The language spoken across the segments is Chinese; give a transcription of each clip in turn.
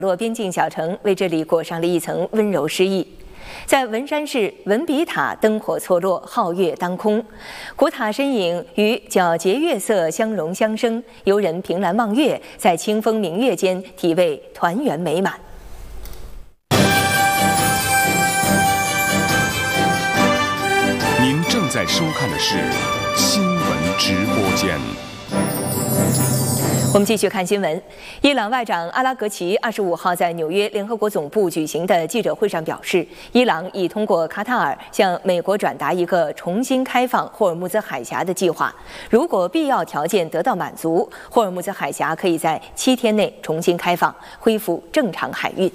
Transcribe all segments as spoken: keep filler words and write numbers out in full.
落边境小城为这里裹上了一层温柔诗意。在文山市文笔塔灯火错落，皓月当空，古塔身影与皎洁月色相融相生，游人凭栏望月，在清风明月间体味团圆美满。 您正在收看的是新闻直播间。 我们继续看新闻。伊朗外长阿拉格齐二十五号在纽约联合国总部举行的记者会上表示，伊朗已通过卡塔尔向美国转达一个重新开放霍尔木兹海峡的计划。如果必要条件得到满足，霍尔木兹海峡可以在七天内重新开放，恢复正常海运。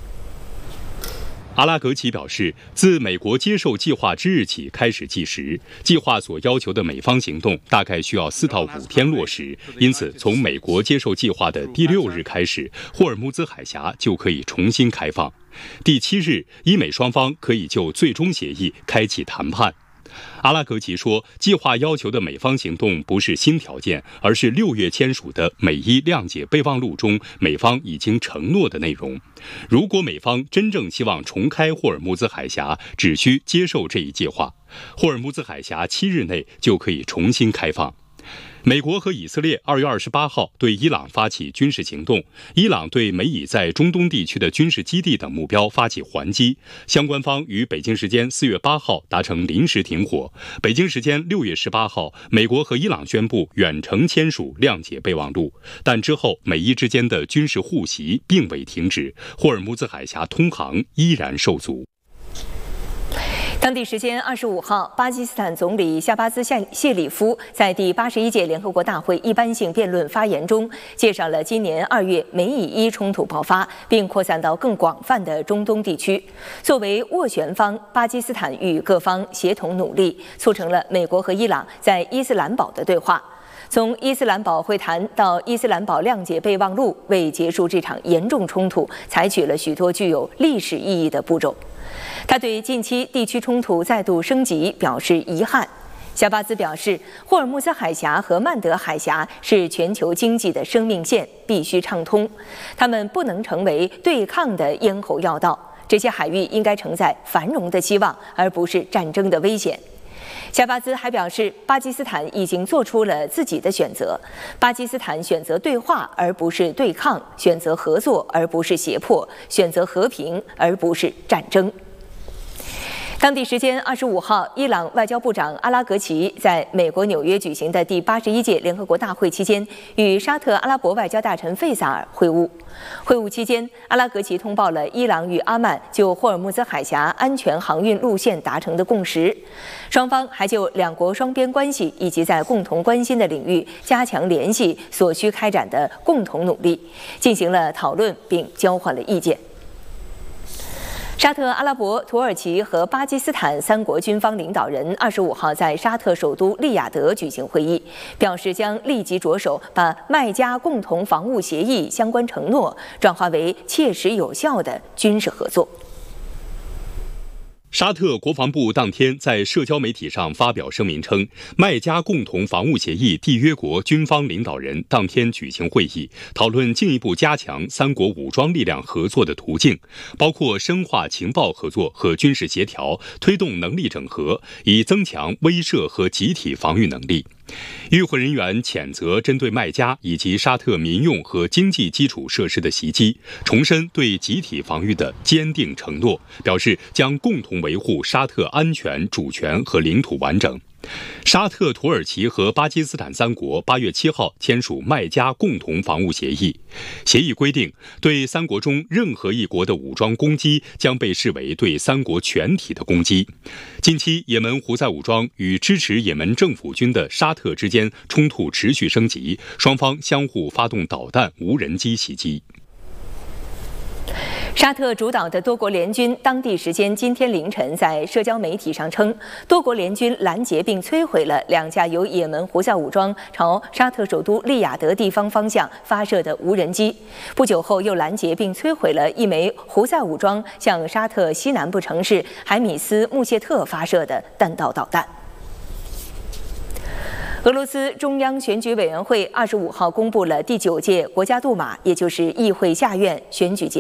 阿拉格齐表示，自美国接受计划之日起开始计时，计划所要求的美方行动大概需要四到五天落实，因此从美国接受计划的第六日开始，霍尔木兹海峡就可以重新开放。第七日，伊美双方可以就最终协议开启谈判。阿拉格齐说，计划要求的美方行动不是新条件，而是六月签署的美伊谅解备忘录中美方已经承诺的内容。如果美方真正希望重开霍尔木兹海峡，只需接受这一计划，霍尔木兹海峡七日内就可以重新开放。美国和以色列二月二十八号对伊朗发起军事行动，伊朗对美以在中东地区的军事基地等目标发起还击。相关方于北京时间四月八号达成临时停火。北京时间六月十八号，美国和伊朗宣布远程签署谅解备忘录，但之后美伊之间的军事互袭并未停止，霍尔木兹海峡通航依然受阻。 当地时间二十五号，巴基斯坦总理夏巴兹·谢里夫在第八十一届联合国大会一般性辩论发言中，介绍了今年二月美以伊冲突爆发并扩散到更广泛的中东地区。作为斡旋方，巴基斯坦与各方协同努力，促成了美国和伊朗在伊斯兰堡的对话。从伊斯兰堡会谈到伊斯兰堡谅解备忘录，为结束这场严重冲突，采取了许多具有历史意义的步骤。他对近期地区冲突再度升级表示遗憾。夏巴兹表示，霍尔木兹海峡和曼德海峡是全球经济的生命线，必须畅通，它们不能成为对抗的咽喉要道。这些海域应该承载繁荣的希望，而不是战争的危险。夏巴兹还表示，巴基斯坦已经做出了自己的选择，巴基斯坦选择对话而不是对抗，选择合作而不是胁迫，选择和平而不是战争。当地时间二十五号，伊朗外交部长阿拉格齐在美国纽约举行的第八十一届联合国大会期间，与沙特阿拉伯外交大臣费萨尔会晤。会晤期间，阿拉格齐通报了伊朗与阿曼就霍尔木兹海峡安全航运路线达成的共识，双方还就两国双边关系以及在共同关心的领域加强联系所需开展的共同努力进行了讨论，并交换了意见。沙特阿拉伯、土耳其和巴基斯坦三国军方领导人二十五号在沙特首都利雅得举行会议，表示将立即着手把麦加共同防务协议相关承诺转化为切实有效的军事合作。 沙特国防部当天在社交媒体上发表声明称，麦加共同防务协议缔约国军方领导人当天举行会议，讨论进一步加强三国武装力量合作的途径，包括深化情报合作和军事协调，推动能力整合，以增强威慑和集体防御能力。与会人员谴责针对麦加以及沙特民用和经济基础设施的袭击，重申对集体防御的坚定承诺，表示将共同维护沙特安全、主权和领土完整。沙特、土耳其和巴基斯坦三国八月七号签署麦加共同防务协议。协议规定，对三国中任何一国的武装攻击将被视为对三国全体的攻击。近期，也门胡塞武装与支持也门政府军的沙特之间冲突持续升级，双方相互发动导弹、无人机袭击。 沙特主导的多国联军当地时间今天凌晨在社交媒体上称，多国联军拦截并摧毁了两架由也门胡塞武装朝沙特首都利雅得地方方向发射的无人机。不久后又拦截并摧毁了一枚胡塞武装向沙特西南部城市海米斯穆谢特发射的弹道导弹。 俄罗斯中央选举委员会二十五号公布了第九届国家杜马，也就是议会下院选举结